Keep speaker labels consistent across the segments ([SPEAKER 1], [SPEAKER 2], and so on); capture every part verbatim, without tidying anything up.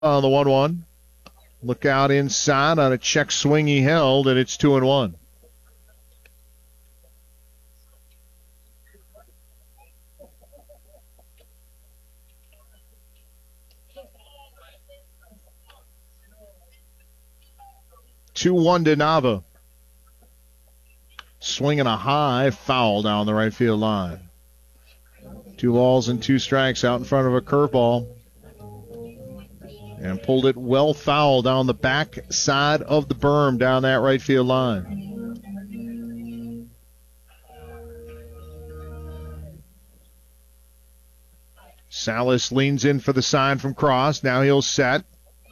[SPEAKER 1] on the one one. Look out inside on a check swing he held, and it's two and one. two one to Nava. Swinging a high foul down the right field line. Two balls and two strikes out in front of a curveball. And pulled it well foul down the back side of the berm down that right field line. Salas leans in for the sign from Cross. Now he'll set.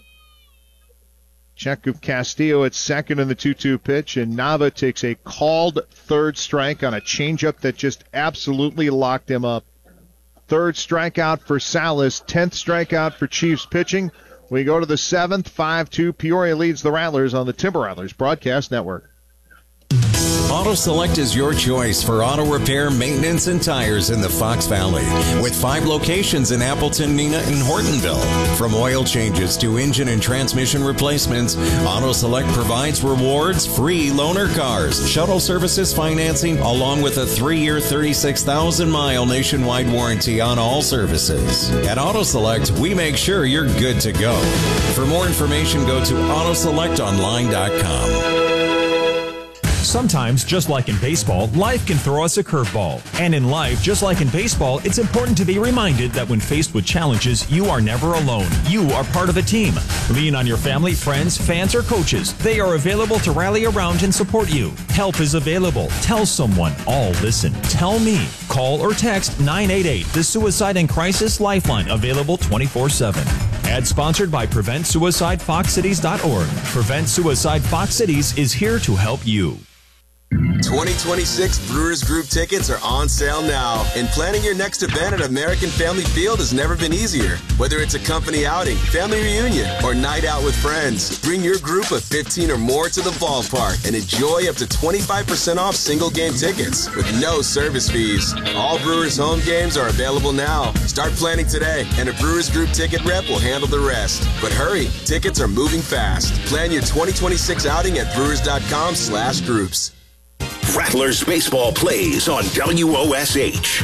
[SPEAKER 1] Check of Castillo at second in the two two pitch, and Nava takes a called third strike on a changeup that just absolutely locked him up. Third strikeout for Salas, tenth strikeout for Chiefs pitching. We go to the seventh, five two. Peoria leads the Rattlers on the Timber Rattlers Broadcast Network.
[SPEAKER 2] Auto Select is your choice for auto repair, maintenance, and tires in the Fox Valley. With five locations in Appleton, Neenah, and Hortonville. From oil changes to engine and transmission replacements, Auto Select provides rewards, free loaner cars, shuttle services financing, along with a three-year, thirty-six thousand mile nationwide warranty on all services. At Auto Select, we make sure you're good to go. For more information, go to auto select online dot com.
[SPEAKER 3] Sometimes, just like in baseball, life can throw us a curveball. And in life, just like in baseball, it's important to be reminded that when faced with challenges, you are never alone. You are part of a team. Lean on your family, friends, fans, or coaches. They are available to rally around and support you. Help is available. Tell someone. All listen. Tell me. Call or text nine eight eight, the Suicide and Crisis Lifeline, available twenty-four seven. Ad sponsored by Prevent Suicide Fox Cities dot org. Prevent Suicide Fox Cities is here to help you.
[SPEAKER 4] twenty twenty-six Brewers Group tickets are on sale now, and planning your next event at American Family Field has never been easier. Whether it's a company outing, family reunion, or night out with friends, bring your group of fifteen or more to the ballpark and enjoy up to twenty-five percent off single game tickets with no service fees. All Brewers home games are available now. Start planning today, and a Brewers Group ticket rep will handle the rest. But hurry, tickets are moving fast. Plan your twenty twenty-six outing at brewers dot com slash groups.
[SPEAKER 5] Rattlers baseball plays on W O S H.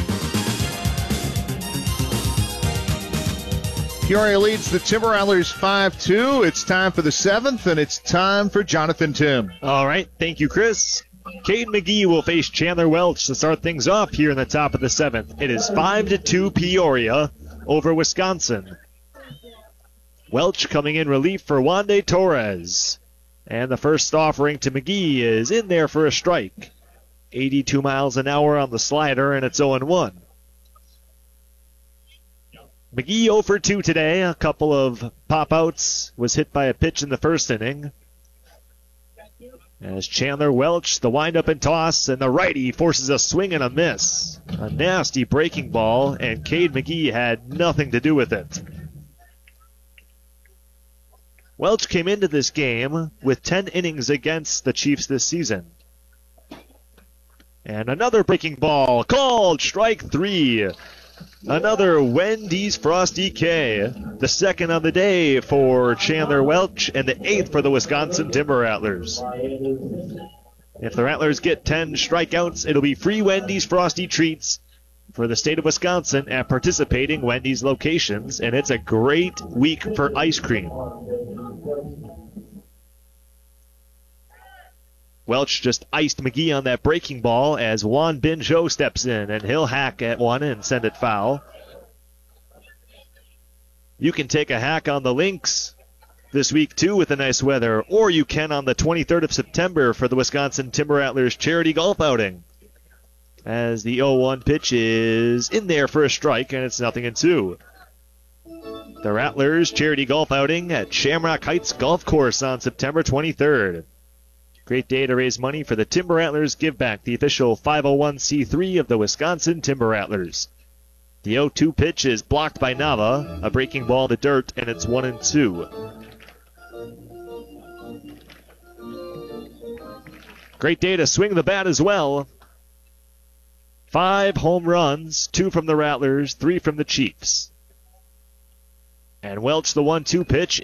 [SPEAKER 1] Peoria leads the Timber Rattlers five two. It's time for the seventh, and it's time for Jonathan Tim.
[SPEAKER 6] All right. Thank you, Chris. Cade McGee will face Chandler Welch to start things off here in the top of the seventh. It is five to two Peoria over Wisconsin. Welch coming in relief for Wande Torres. And the first offering to McGee is in there for a strike. eighty-two miles an hour on the slider, and it's oh and one. McGee oh for two today. A couple of pop-outs. Was hit by a pitch in the first inning. As Chandler Welch, the windup and toss, and the righty forces a swing and a miss. A nasty breaking ball, and Cade McGee had nothing to do with it. Welch came into this game with ten innings against the Chiefs this season. And another breaking ball called strike three. Another Wendy's Frosty K. The second of the day for Chandler Welch and the eighth for the Wisconsin Timber Rattlers. If the Rattlers get ten strikeouts, it'll be free Wendy's Frosty treats for the state of Wisconsin at participating Wendy's locations, and it's a great week for ice cream. Welch just iced McGee on that breaking ball as Juan Binjo steps in, and he'll hack at one and send it foul. You can take a hack on the links this week, too, with the nice weather, or you can on the twenty-third of September for the Wisconsin Timber Rattlers charity golf outing. As the oh one pitch is in there for a strike, and it's nothing and two. The Rattlers charity golf outing at Shamrock Heights Golf Course on September twenty-third. Great day to raise money for the Timber Rattlers Give Back, the official five oh one c three of the Wisconsin Timber Rattlers. The oh two pitch is blocked by Nava, a breaking ball to dirt, and it's one and two. Great day to swing the bat as well. Five home runs, two from the Rattlers, three from the Chiefs. And Welch, the one two pitch.